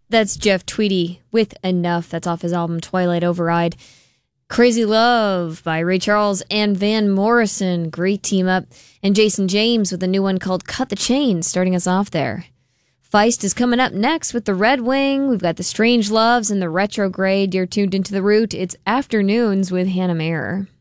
That's Jeff Tweedy with Enough. That's off his album Twilight Override. Crazy Love by Ray Charles and Van Morrison. Great team up. And Jason James with a new one called Cut the Chain, starting us off there. Feist is coming up next with the Red Wing. We've got the Strange Loves and the Retrograde. You're tuned into The Root. It's Afternoons with Hannah Mayer.